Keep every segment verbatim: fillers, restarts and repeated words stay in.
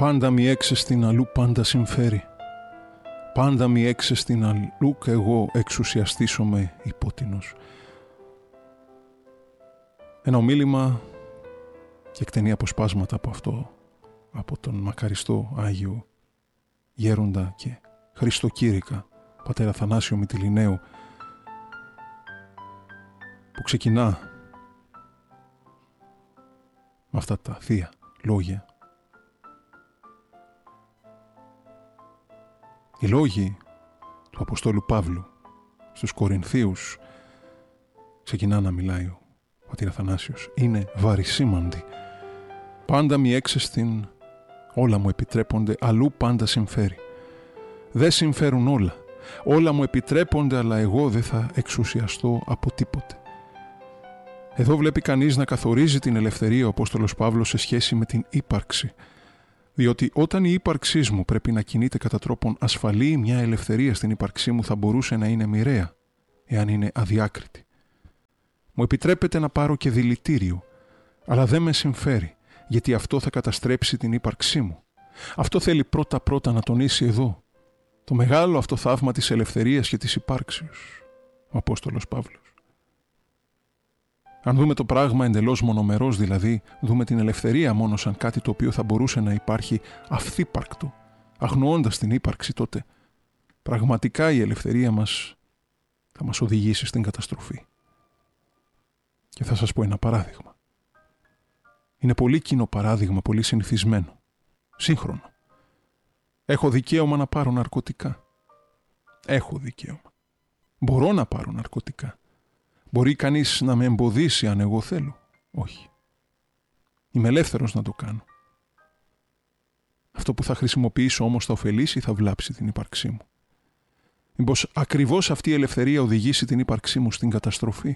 Πάντα μη έξεστην αλλού πάντα συμφέρει. Πάντα μη έξεστην αλλού κι εγώ εξουσιαστήσομαι υπότινος. Ένα ομίλημα και εκτενή αποσπάσματα από αυτό, από τον μακαριστό Άγιο Γέροντα και Χριστοκήρυκα πατέρα Θανάσιο Μυτιληναίου, που ξεκινά με αυτά τα θεία λόγια. Οι λόγοι του Αποστόλου Παύλου στους Κορινθίους, ξεκινά να μιλάει ο πατήρ Αθανάσιος, είναι βαρισίμαντοι. Πάντα μη έξεστην, όλα μου επιτρέπονται, αλλού πάντα συμφέρει. Δεν συμφέρουν όλα. Όλα μου επιτρέπονται, αλλά εγώ δεν θα εξουσιαστώ από τίποτε. Εδώ βλέπει κανείς να καθορίζει την ελευθερία ο Απόστολος Παύλος σε σχέση με την ύπαρξη. Διότι όταν η ύπαρξή μου πρέπει να κινείται κατά τρόπον ασφαλή, μια ελευθερία στην ύπαρξή μου θα μπορούσε να είναι μοιραία, εάν είναι αδιάκριτη. Μου επιτρέπεται να πάρω και δηλητήριο, αλλά δεν με συμφέρει, γιατί αυτό θα καταστρέψει την ύπαρξή μου. Αυτό θέλει πρώτα-πρώτα να τονίσει εδώ, το μεγάλο αυτό θαύμα της ελευθερίας και της υπάρξεως, ο Απόστολος Παύλος. Αν δούμε το πράγμα εντελώς μονομερός, δηλαδή δούμε την ελευθερία μόνο σαν κάτι το οποίο θα μπορούσε να υπάρχει αυθύπαρκτο, αγνοώντας την ύπαρξη, τότε πραγματικά η ελευθερία μας θα μας οδηγήσει στην καταστροφή. Και θα σας πω ένα παράδειγμα. Είναι πολύ κοινό παράδειγμα, πολύ συνηθισμένο, σύγχρονο. Έχω δικαίωμα να πάρω ναρκωτικά. Έχω δικαίωμα. Μπορώ να πάρω ναρκωτικά. Μπορεί κανείς να με εμποδίσει αν εγώ θέλω? Όχι. Είμαι ελεύθερος να το κάνω. Αυτό που θα χρησιμοποιήσω όμως θα ωφελήσει ή θα βλάψει την ύπαρξή μου? Μήπως ακριβώς αυτή η ελευθερία οδηγήσει την ύπαρξή μου στην καταστροφή?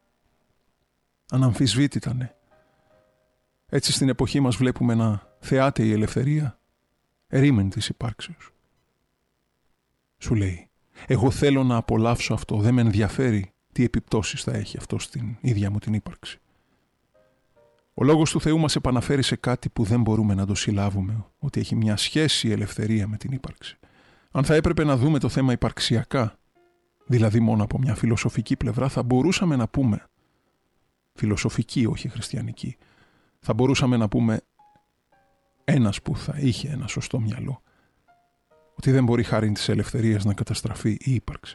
Αναμφισβήτητα ναι. Έτσι στην εποχή μας βλέπουμε να θεάται η ελευθερία ερήμην της υπάρξεως. Σου λέει, εγώ θέλω να απολαύσω αυτό, δεν με ενδιαφέρει τι επιπτώσεις θα έχει αυτό στην ίδια μου την ύπαρξη. Ο λόγος του Θεού μας επαναφέρει σε κάτι που δεν μπορούμε να το συλλάβουμε, ότι έχει μια σχέση η ελευθερία με την ύπαρξη. Αν θα έπρεπε να δούμε το θέμα υπαρξιακά, δηλαδή μόνο από μια φιλοσοφική πλευρά, θα μπορούσαμε να πούμε, φιλοσοφική όχι χριστιανική, θα μπορούσαμε να πούμε ένας που θα είχε ένα σωστό μυαλό, ότι δεν μπορεί χάρη της ελευθερίας να καταστραφεί η ύπαρξη.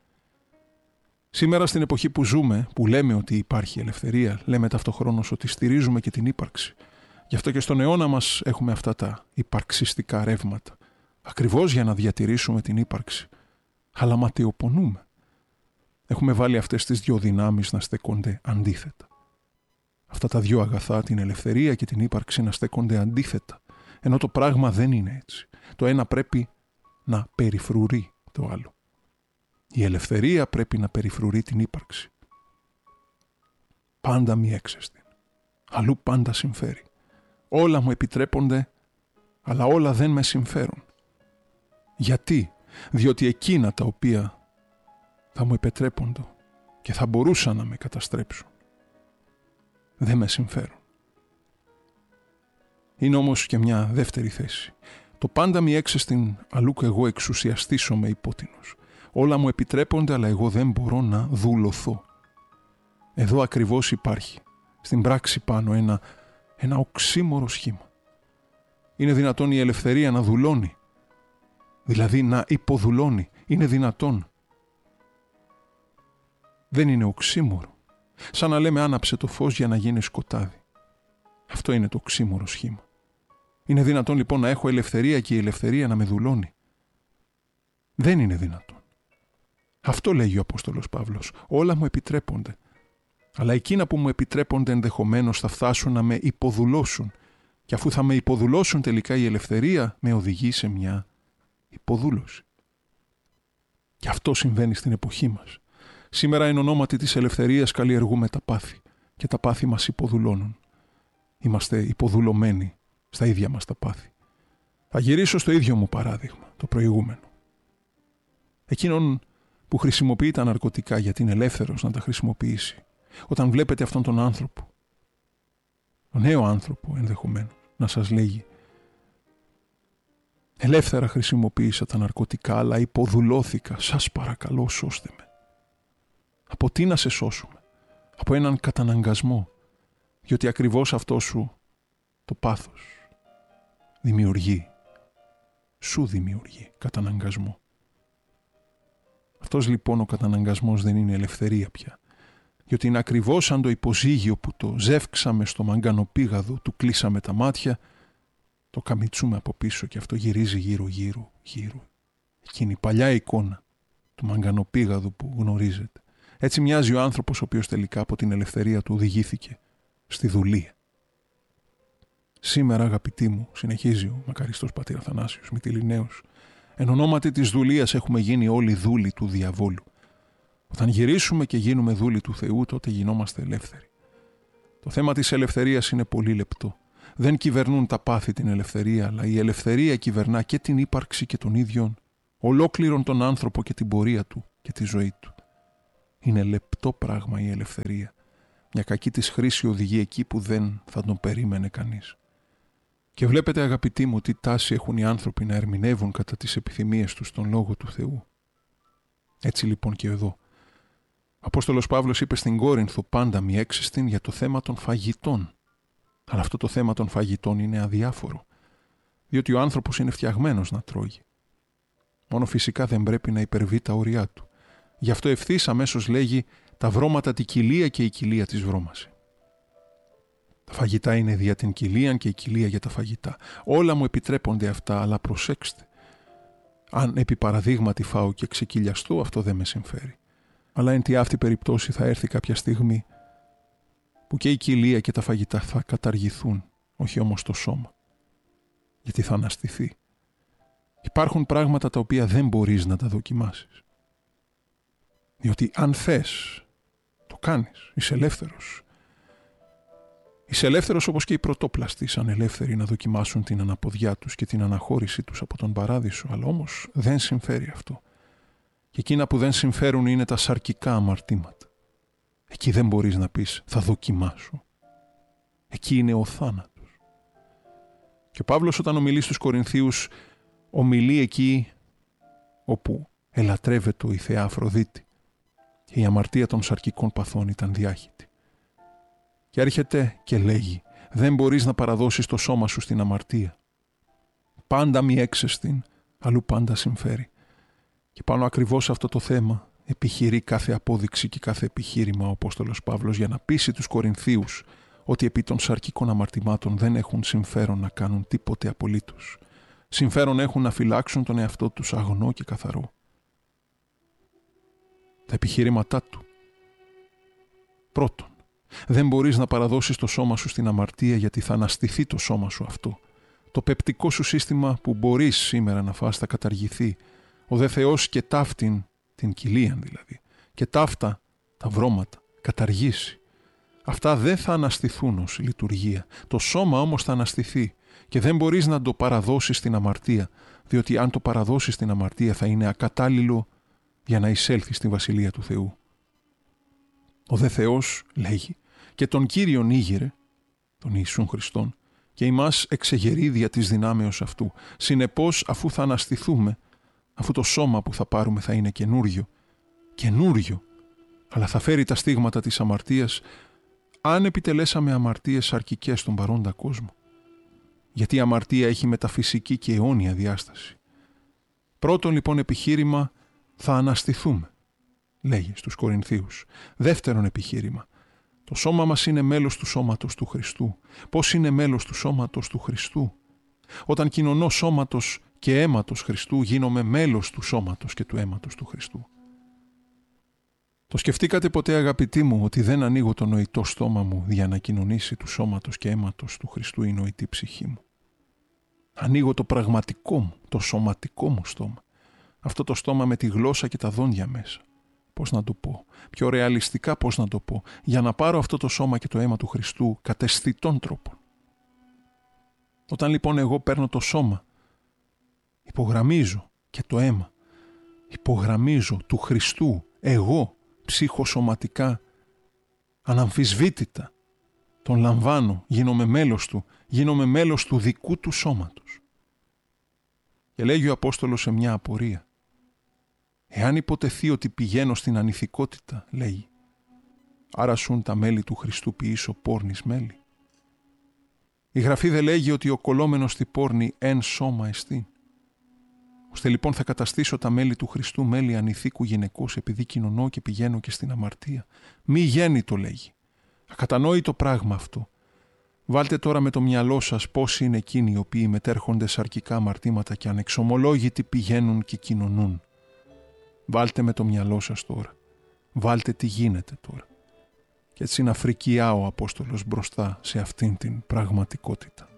Σήμερα στην εποχή που ζούμε, που λέμε ότι υπάρχει ελευθερία, λέμε ταυτοχρόνως ότι στηρίζουμε και την ύπαρξη. Γι' αυτό και στον αιώνα μας έχουμε αυτά τα υπαρξιστικά ρεύματα. Ακριβώς για να διατηρήσουμε την ύπαρξη. Αλλά ματαιοπονούμε. Έχουμε βάλει αυτές τις δυο δυνάμεις να στέκονται αντίθετα. Αυτά τα δυο αγαθά, την ελευθερία και την ύπαρξη, να στέκονται αντίθετα. Ενώ το πράγμα δεν είναι έτσι. Το ένα πρέπει να περιφρουρεί το άλλο. Η ελευθερία πρέπει να περιφρουρεί την ύπαρξη. Πάντα μη έξεστην, αλλού πάντα συμφέρει. Όλα μου επιτρέπονται, αλλά όλα δεν με συμφέρουν. Γιατί? Διότι εκείνα τα οποία θα μου επιτρέπονται και θα μπορούσαν να με καταστρέψουν, δεν με συμφέρουν. Είναι όμως και μια δεύτερη θέση. Το πάντα μη έξεστην, αλλού κι εγώ εξουσιαστήσομαι υπότινος. Όλα μου επιτρέπονται, αλλά εγώ δεν μπορώ να δουλωθώ. Εδώ ακριβώς υπάρχει, στην πράξη πάνω, ένα, ένα οξύμορο σχήμα. Είναι δυνατόν η ελευθερία να δουλώνει, δηλαδή να υποδουλώνει? Είναι δυνατόν? Δεν είναι οξύμορο? Σαν να λέμε άναψε το φως για να γίνει σκοτάδι. Αυτό είναι το οξύμορο σχήμα. Είναι δυνατόν λοιπόν να έχω ελευθερία και η ελευθερία να με δουλώνει? Δεν είναι δυνατόν. Αυτό λέγει ο Απόστολος Παύλος. Όλα μου επιτρέπονται. Αλλά εκείνα που μου επιτρέπονται ενδεχομένως θα φτάσουν να με υποδουλώσουν. Και αφού θα με υποδουλώσουν, τελικά η ελευθερία με οδηγεί σε μια υποδούλωση. Και αυτό συμβαίνει στην εποχή μας. Σήμερα εν ονόματι της ελευθερίας καλλιεργούμε τα πάθη. Και τα πάθη μας υποδουλώνουν. Είμαστε υποδουλωμένοι στα ίδια μας τα πάθη. Θα γυρίσω στο ίδιο μου παράδειγμα, το προηγούμενο. Εκείνον που χρησιμοποιεί τα ναρκωτικά γιατί είναι ελεύθερος να τα χρησιμοποιήσει. Όταν βλέπετε αυτόν τον άνθρωπο, τον νέο άνθρωπο ενδεχομένως, να σας λέγει Ελεύθερα χρησιμοποίησα τα ναρκωτικά, αλλά υποδουλώθηκα. Σας παρακαλώ, σώστε με. Από τι να σε σώσουμε? Από έναν καταναγκασμό. Διότι ακριβώς αυτό σου το πάθος δημιουργεί, σου δημιουργεί καταναγκασμό. Αυτός λοιπόν ο καταναγκασμός δεν είναι ελευθερία πια. Διότι είναι ακριβώς σαν το υποζύγιο που το ζεύξαμε στο μαγκανοπήγαδο, του κλείσαμε τα μάτια, το καμιτσούμε από πίσω και αυτό γυρίζει γύρω γύρω γύρω. Εκείνη η παλιά εικόνα του μαγκανοπήγαδου που γνωρίζετε. Έτσι μοιάζει ο άνθρωπος ο οποίος τελικά από την ελευθερία του οδηγήθηκε στη δουλεία. Σήμερα, αγαπητοί μου, συνεχίζει ο μακαριστός πατήρ Αθανάσιος Μυτιληναίος, εν ονόματι της δουλείας έχουμε γίνει όλοι δούλοι του διαβόλου. Όταν γυρίσουμε και γίνουμε δούλοι του Θεού, τότε γινόμαστε ελεύθεροι. Το θέμα της ελευθερίας είναι πολύ λεπτό. Δεν κυβερνούν τα πάθη την ελευθερία, αλλά η ελευθερία κυβερνά και την ύπαρξη και τον ίδιον, ολόκληρον τον άνθρωπο και την πορεία του και τη ζωή του. Είναι λεπτό πράγμα η ελευθερία. Μια κακή της χρήση οδηγεί εκεί που δεν θα τον περίμενε κανείς. Και βλέπετε, αγαπητοί μου, τι τάση έχουν οι άνθρωποι να ερμηνεύουν κατά τις επιθυμίες τους τον Λόγο του Θεού. Έτσι λοιπόν και εδώ. Ο Απόστολος Παύλος είπε στην Κόρινθο πάντα μη έξιστην για το θέμα των φαγητών. Αλλά αυτό το θέμα των φαγητών είναι αδιάφορο. Διότι ο άνθρωπος είναι φτιαγμένος να τρώγει. Μόνο φυσικά δεν πρέπει να υπερβεί τα όρια του. Γι' αυτό ευθύς αμέσως λέγει τα βρώματα τη κοιλία και η κοιλία της βρώμαση. Τα φαγητά είναι δια την κοιλίαν και η κοιλία για τα φαγητά. Όλα μου επιτρέπονται αυτά, αλλά προσέξτε. Αν επί παραδείγματι φάω και ξεκυλιαστώ, αυτό δεν με συμφέρει. Αλλά εν τη αυτή περιπτώσει θα έρθει κάποια στιγμή που και η κοιλία και τα φαγητά θα καταργηθούν, όχι όμως το σώμα. Γιατί θα αναστηθεί. Υπάρχουν πράγματα τα οποία δεν μπορείς να τα δοκιμάσεις. Διότι αν θες, το κάνεις, είσαι ελεύθερος. Είσαι ελεύθερος όπως και οι πρωτόπλαστοι, σαν ελεύθεροι να δοκιμάσουν την αναποδιά τους και την αναχώρησή τους από τον παράδεισο, αλλά όμως δεν συμφέρει αυτό. Και εκείνα που δεν συμφέρουν είναι τα σαρκικά αμαρτήματα. Εκεί δεν μπορείς να πεις θα δοκιμάσω. Εκεί είναι ο θάνατος. Και ο Παύλος όταν ομιλεί στους Κορινθίους ομιλεί εκεί όπου ελατρεύεται η Θεά Αφροδίτη και η αμαρτία των σαρκικών παθών ήταν διάχυτη. Και έρχεται και λέγει δεν μπορείς να παραδώσεις το σώμα σου στην αμαρτία. Πάντα μη έξεστην, αλλού πάντα συμφέρει. Και πάνω ακριβώς σε αυτό το θέμα επιχειρεί κάθε απόδειξη και κάθε επιχείρημα ο Απόστολος Παύλος για να πείσει τους Κορινθίους ότι επί των σαρκικών αμαρτημάτων δεν έχουν συμφέρον να κάνουν τίποτε απολύτως. Συμφέρον έχουν να φυλάξουν τον εαυτό τους αγνό και καθαρό. Τα επιχειρήματά του. Πρώτον, δεν μπορείς να παραδώσεις το σώμα σου στην αμαρτία γιατί θα αναστηθεί το σώμα σου αυτό. Το πεπτικό σου σύστημα που μπορείς σήμερα να φας θα καταργηθεί. Ο δε Θεός και ταύτην, την κοιλίαν δηλαδή, και ταύτα τα βρώματα, καταργήσει. Αυτά δεν θα αναστηθούν ως λειτουργία. Το σώμα όμως θα αναστηθεί και δεν μπορείς να το παραδώσεις στην αμαρτία, διότι αν το παραδώσεις στην αμαρτία θα είναι ακατάλληλο για να εισέλθει στη Βασιλεία του Θεού. Ο δε Θεός, λέγει, και τον Κύριον ήγηρε, τον Ιησούν Χριστόν, και ημάς εξεγερεί δια της δυνάμεως αυτού. Συνεπώς, αφού θα αναστηθούμε, αφού το σώμα που θα πάρουμε θα είναι καινούριο, καινούριο, αλλά θα φέρει τα στίγματα της αμαρτίας, αν επιτελέσαμε αμαρτίες σαρκικές στον παρόντα κόσμο. Γιατί η αμαρτία έχει μεταφυσική και αιώνια διάσταση. Πρώτον λοιπόν επιχείρημα, θα αναστηθούμε, λέγει στους Κορινθίους. Δεύτερον επιχείρημα, το σώμα μας είναι μέλος του σώματος του Χριστού. Πώς είναι μέλος του σώματος του Χριστού? Όταν κοινωνώ σώματος και αίματος Χριστού, γίνομαι μέλος του σώματος και του αίματος του Χριστού. Το σκεφτήκατε ποτέ, αγαπητοί μου, ότι δεν ανοίγω το νοητό στόμα μου για να κοινωνήσει του σώματος και αίματος του Χριστού η νοητή ψυχή μου? Ανοίγω το πραγματικό μου, το σωματικό μου στόμα. Αυτό το στόμα με τη γλώσσα και τα δόντια μέσα. Πώς να το πω, πιο ρεαλιστικά πώς να το πω, για να πάρω αυτό το σώμα και το αίμα του Χριστού κατ' αισθητών τρόπων. Όταν λοιπόν εγώ παίρνω το σώμα, υπογραμμίζω και το αίμα, υπογραμμίζω του Χριστού, εγώ ψυχοσωματικά, αναμφισβήτητα, τον λαμβάνω, γίνομαι μέλος του, γίνομαι μέλος του δικού του σώματος. Και λέγει ο Απόστολος σε μια απορία. Εάν υποτεθεί ότι πηγαίνω στην ανηθικότητα, λέει, άρα σουν τα μέλη του Χριστού ποιήσω πόρνης μέλη. Η Γραφή δε λέγει ότι ο κολλόμενος στη πόρνη εν σώμα εστί. Ώστε λοιπόν θα καταστήσω τα μέλη του Χριστού μέλη ανηθίκου γυναικός επειδή κοινωνώ και πηγαίνω και στην αμαρτία. Μη γέννητο λέγει. Ακατανόητο πράγμα αυτό. Βάλτε τώρα με το μυαλό σας πόσοι είναι εκείνοι οι οποίοι μετέρχονται σε αρκικά αμαρτήματα και ανεξομολόγητοι πηγαίνουν και κοινωνούν. Βάλτε με το μυαλό σας τώρα. Βάλτε τι γίνεται τώρα. Και έτσι να φρικιά ο Απόστολος μπροστά σε αυτήν την πραγματικότητα.